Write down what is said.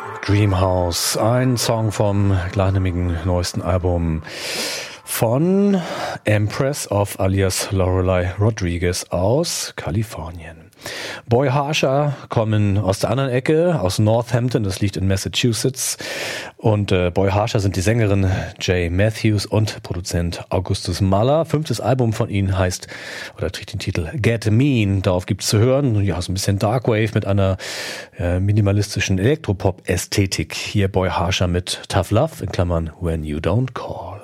Dreamhouse, ein Song vom gleichnamigen neuesten Album von Empress of alias Lorelei Rodriguez aus Kalifornien. Boy Harsher kommen aus der anderen Ecke, aus Northampton, das liegt in Massachusetts. Und Boy Harsher sind die Sängerin Jay Matthews und Produzent Augustus Mahler. 5. Album von ihnen heißt, oder trägt den Titel Get Mean. Darauf gibt's zu hören, ja, so ein bisschen Darkwave mit einer minimalistischen Elektropop-Ästhetik. Hier Boy Harsher mit Tough Love, in Klammern When You Don't Call.